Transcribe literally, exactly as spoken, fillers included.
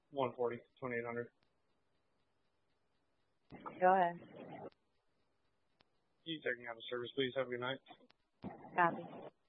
one forty, twenty-eight hundred. Go ahead. You taking out of service, please. Have a good night. Copy.